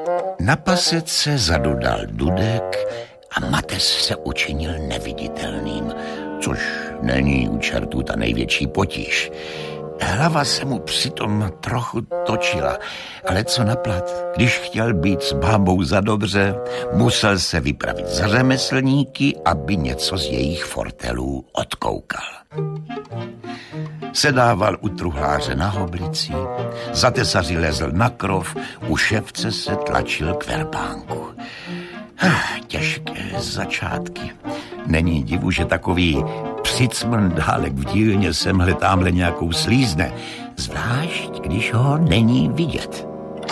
Na pasece zadudal dudek a Mates se učinil neviditelným, což není u čertů ta největší potíž. Hlava se mu přitom trochu točila, ale co naplat, když chtěl být s bábou za dobře, musel se vypravit za řemeslníky, aby něco z jejich fortelů odkoukal. Sedával u truhláře na hoblici, za tesaři lezl na krov, u ševce se tlačil k verbánku. Těžké začátky. Není divu, že takový přicmrdálek v dílně semhle támhle nějakou slízne, zvlášť když ho není vidět.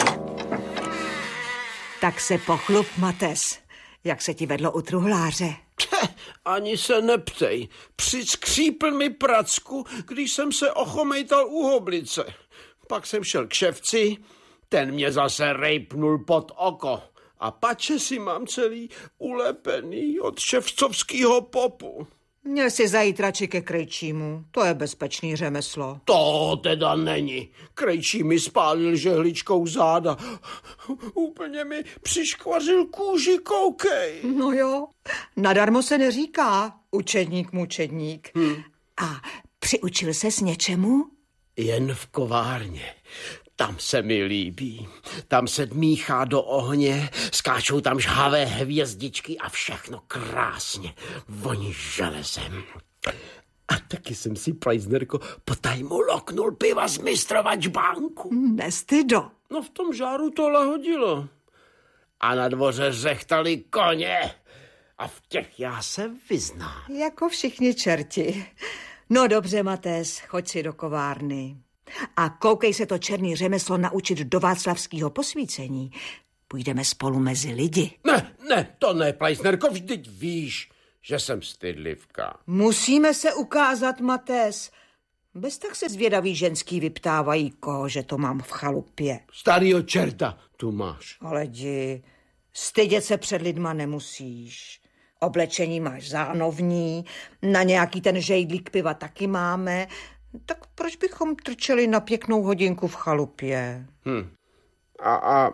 Tak se pochlup, Mates, jak se ti vedlo u truhláře. Ani se neptej. Přiskřípl mi pracku, když jsem se ochomejtal u hoblice. Pak jsem šel k ševci, ten mě zase rejpnul pod oko. A pače si mám celý ulepený od ševcovskýho popu. Měl si zajít radši ke krejčímu, to je bezpečný řemeslo. To teda není. Krejčí mi spálil žehličkou záda. Úplně mi přiškvařil kůži, koukej. No jo, nadarmo se neříká učedník mučedník. A přiučil ses něčemu? Jen v kovárně. Tam se mi líbí. Tam se dmíchá do ohně, skáčou tam žhavé hvězdičky a všechno krásně voní železem. A taky jsem si, Plejsnerko, potajmu loknul piva z mistrova čbánku. Nestydo. No v tom žáru to lahodilo. A na dvoře řechtali koně. A v těch já se vyznám. Jako všichni čerti. No dobře, Mates, choď si do kovárny. A koukej se to černý řemeslo naučit do václavského posvícení. Půjdeme spolu mezi lidi. Ne, to ne, Plejsnerko, vždyť víš, že jsem stydlivka. Musíme se ukázat, Mates. Bez tak se zvědaví ženský vyptávají, že to mám v chalupě. Starýho čerta tu máš. Ale jdi, stydět se před lidma nemusíš. Oblečení máš zánovní, na nějaký ten žejdlík piva taky máme. Tak proč bychom trčeli na pěknou hodinku v chalupě? A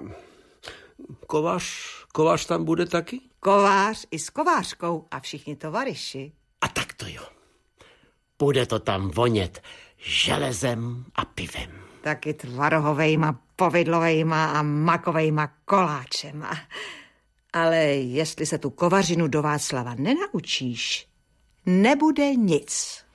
kovář tam bude taky? Kovář i s kovářkou a všichni tovaryši. A tak to jo. Bude to tam vonět železem a pivem. Taky tvarohovejma, povidlovejma a makovejma koláčema. Ale jestli se tu kovařinu do Václava nenaučíš, nebude nic.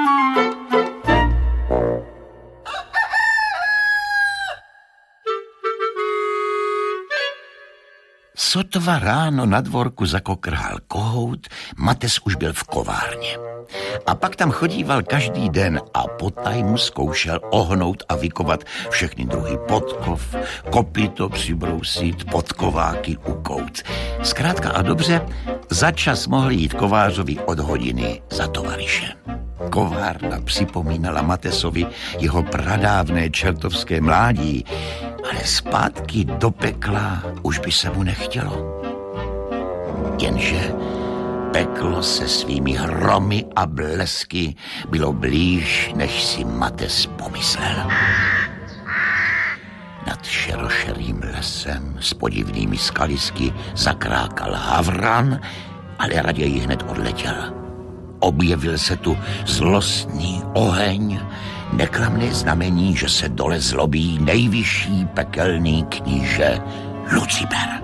Sotva ráno na dvorku zakokrhal kohout, Mates už byl v kovárně. A pak tam chodíval každý den a potajmu zkoušel ohnout a vykovat všechny druhy podkov, kopyto přibrousit, podkováky ukout. Zkrátka a dobře, za čas mohl jít kovářovi od hodiny za tovaryšem. Kovárna připomínala Matesovi jeho pradávné čertovské mládí, ale zpátky do pekla už by se mu nechtělo. Jenže peklo se svými hromy a blesky bylo blíž, než si Mates pomyslel. Nad šerošerým lesem s podivnými skalisky zakrákal havran, ale raději hned odletěl. Objevil se tu zlostný oheň, neklamné znamení, že se dole zlobí nejvyšší pekelný kníže Lucifer.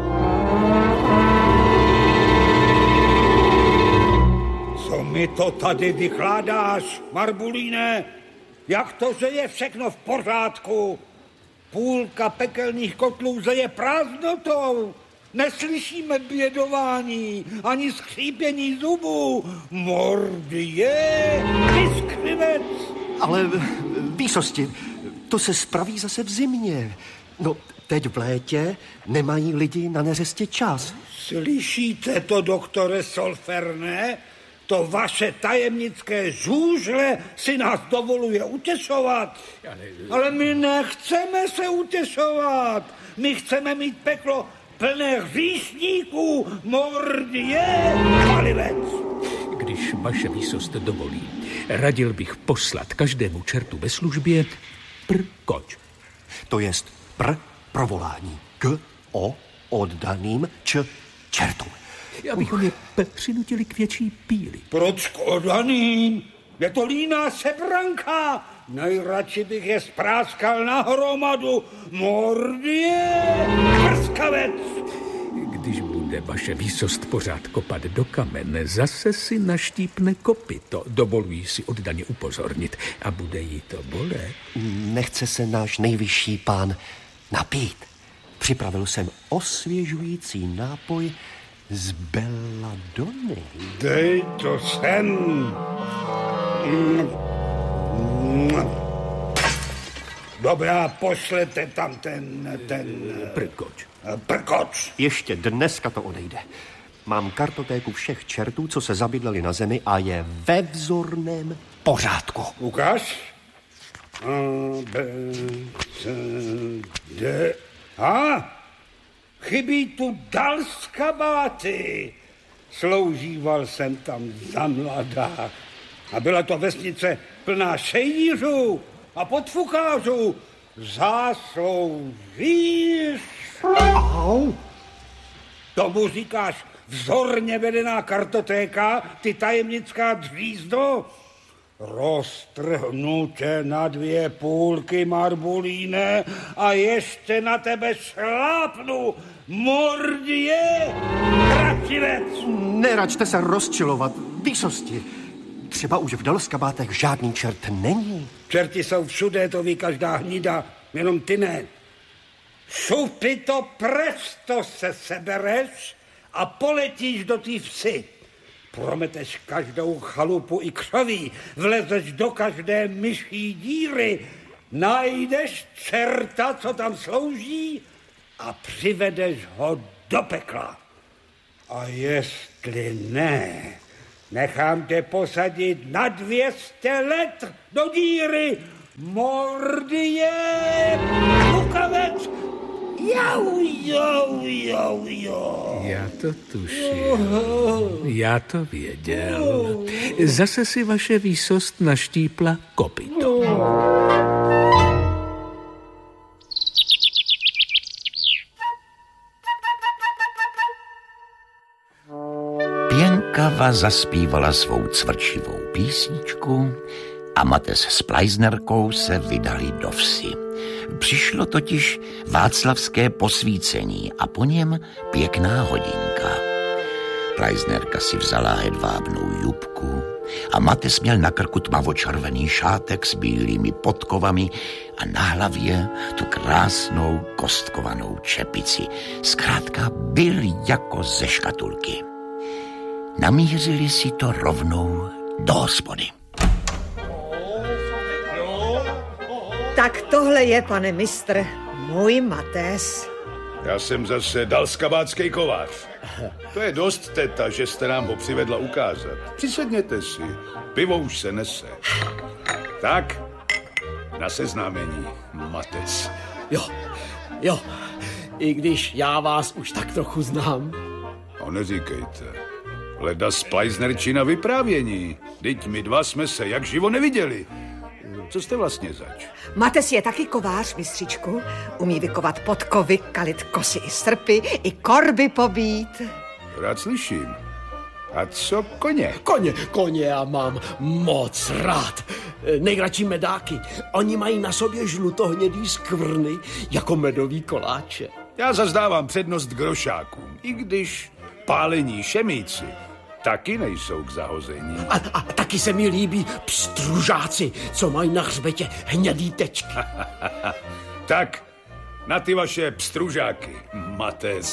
Co mi to tady vykládáš, Marbulíne? Jak to, že je všechno v pořádku? Půlka pekelných kotlů zeje prázdnotou. Neslyšíme bědování, ani skřípění zubů. Mordie, vyskřivec. Ale výsosti, to se spraví zase v zimě. No, teď v létě nemají lidi na neřestě čas. Slyšíte to, doktore Solferne? To vaše tajemnické žůžle si nás dovoluje utěšovat. Ale my nechceme se utěšovat. My chceme mít peklo plné hříšníků, mordie, palivec. Když vaše výsost dovolí, radil bych poslat každému čertu ve službě prkoč. To jest provolání. K-O oddaným čertům. Abychom je přinutili k větší píli. Proč k oddaným? Je to líná sebranka. Nejradši bych je spráskal na hromadu. Mordě, prskavec! Když bude vaše výsost pořád kopat do kamene, zase si naštípne kopyto. Dovoluji si oddaně upozornit. A bude jí to bolet. Nechce se náš nejvyšší pán napít. Připravil jsem osvěžující nápoj z belladony. Dej to sem. Dobrá, pošlete tam ten prkoč. Ještě dneska to odejde. Mám kartotéku všech čertů, co se zabydleli na zemi a je ve vzorném pořádku. Ukáž. A, B, C, D. Chybí tu dal z kabáty. Sloužíval jsem tam za mladá. A byla to vesnice plná šejířů a podfukářů. Zásloužíš? Au! Tomu říkáš vzorně vedená kartotéka, ty tajemnická dřízdo? Roztrhnu tě na 2 půlky, Marbulíne, a ještě na tebe šlápnu, mordě, kračivec! Neračte se rozčilovat, výsosti. Třeba už v Dalskabátech žádný čert není. Čerti jsou všude, to ví každá hnida, jenom ty ne. Šupy to presto se sebereš a poletíš do té vsi. Prometeš každou chalupu i křoví, vlezeš do každé myší díry, najdeš čerta, co tam slouží, a přivedeš ho do pekla. A jestli ne, nechám tě posadit na 200 let do díry. Mordě, klukavec, jau. Já to tušil. Já to věděl. Zase si vaše výsost naštípla kopyto. Pěnkava zaspívala svou cvrčivou písničku a Mates s Plajznerkou se vydali do vsi. Přišlo totiž václavské posvícení a po něm pěkná hodinka. Plajznerka si vzala hedvábnou jubku a Mates měl na krku tmavočervený šátek s bílými podkovami a na hlavě tu krásnou kostkovanou čepici. Zkrátka byl jako ze škatulky. Namířili si to rovnou do hospody. Tak tohle je, pane mistr, můj Mates. Já jsem zase dalskabátský kovář. To je dost, teta, že jste nám ho přivedla ukázat. Přisedněte si, pivo už se nese. Tak, na seznámení, Mates. Jo, i když já vás už tak trochu znám. No neříkejte. Leda z Plajznerčina vyprávění. Vždyť my dva jsme se jak živo neviděli. Co jste vlastně zač? Mates je taky kovář, mistřičku. Umí vykovat podkovy, kalit kosy i srpy, i korby pobít. Rád slyším. A co koně? Koně já mám moc rád. Nejradši medáky. Oni mají na sobě žlutohnědý skvrny jako medový koláče. Já zazdávám přednost grošákům, i když pálení šemíci taky nejsou k zahození. A taky se mi líbí pstružáci, co mají na hřbetě hnědý tečky. Tak, na ty vaše pstružáky, Mates.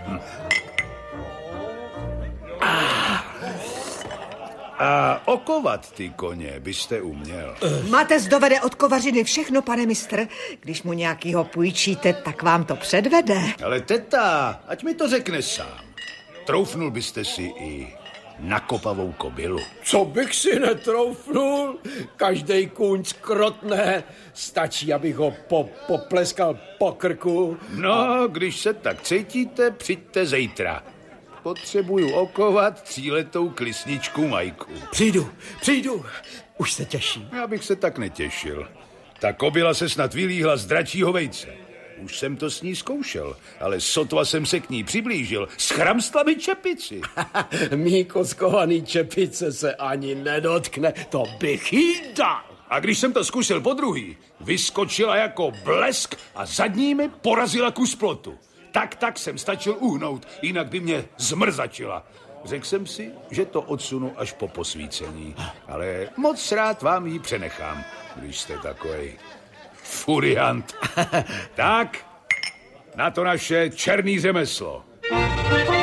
A okovat ty koně byste uměl. Mates dovede od kovařiny všechno, pane mistr. Když mu nějakýho půjčíte, tak vám to předvede. Ale teta, ať mi to řekne sám. Troufnul byste si i na kopavou kobylu. Co bych si netroufnul? Každej kůň skrotne. Stačí, abych ho popleskal po krku. No, když se tak cítíte, přijďte zítra. Potřebuju okovat 3letou klisničku Majku. Přijdu. Už se těším. Já bych se tak netěšil. Ta kobyla se snad vylíhla z dračího vejce. Už jsem to s ní zkoušel, ale sotva jsem se k ní přiblížil, schramstla mi čepici. Mý kockovaný čepice se ani nedotkne, to bych jí dal. A když jsem to zkusil podruhý, vyskočila jako blesk a zadními porazila kus plotu. Tak jsem stačil uhnout, jinak by mě zmrzačila. Řekl jsem si, že to odsunu až po posvícení, ale moc rád vám ji přenechám, když jste takovej furiant. Tak, na to naše černý řemeslo.